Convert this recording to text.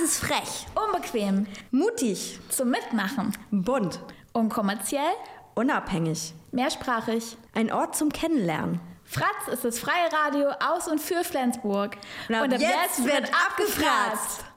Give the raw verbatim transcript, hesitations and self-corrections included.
ist frech, unbequem, mutig, zum Mitmachen, bunt, unkommerziell, unabhängig, mehrsprachig. Ein Ort zum Kennenlernen. Fratz ist das freie Radio aus und für Flensburg. Und ab, und ab jetzt, jetzt wird abgefratzt.